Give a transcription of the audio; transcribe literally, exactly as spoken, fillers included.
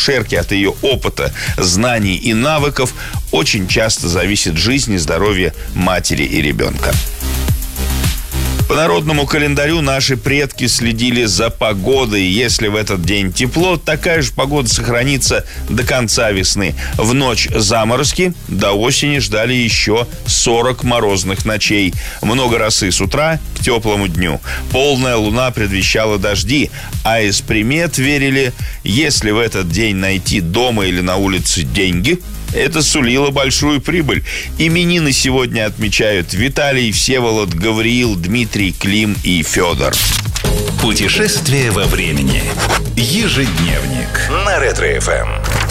акушерки, от ее опыта, знаний и навыков очень часто зависит жизнь и здоровье матери и ребенка. По народному календарю наши предки следили за погодой. Если в этот день тепло, такая же погода сохранится до конца весны. В ночь заморозки, до осени ждали еще сорок морозных ночей. Много росы с утра к теплому дню. Полная луна предвещала дожди, а из примет верили, если в этот день найти дома или на улице деньги, это сулило большую прибыль. Именины сегодня отмечают Виталий, Всеволод, Гавриил, Дмитрий, Клим и Федор. Путешествие во времени. Ежедневник на Ретро-эф эм.